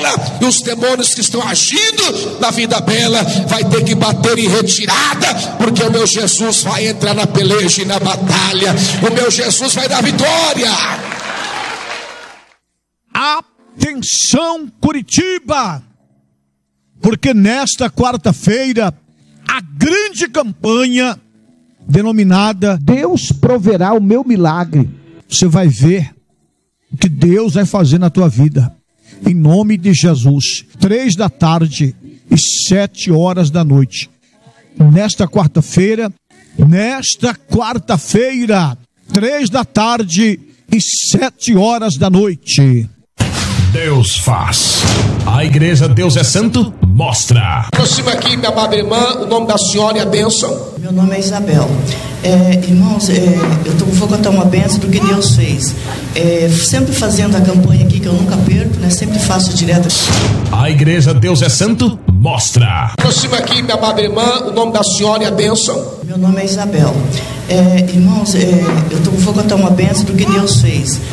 dela, e os demônios que estão agindo na vida dela vai ter que bater em retirada, porque o meu Jesus vai entrar na peleja e na batalha. O meu Jesus vai dar vitória. Atenção, Curitiba, porque nesta quarta-feira a grande campanha denominada Deus Proverá o Meu Milagre. Você vai ver o que Deus vai fazer na tua vida, em nome de Jesus. 3 da tarde e 7 horas da noite, nesta quarta-feira, 3 da tarde e 7 horas da noite. Deus faz. A igreja Deus é Santo mostra. Aproxima aqui, minha amada irmã, o nome da senhora e a bênção. Meu nome é Isabel. Irmãos, vou contar uma bênção do que Deus fez. Sempre fazendo a campanha aqui, que eu nunca perco, né? Sempre faço direto. A igreja Deus é Santo mostra. Aproxima aqui, minha amada irmã, o nome da senhora e a bênção. Meu nome é Isabel. Irmãos, vou contar uma bênção do que Deus fez.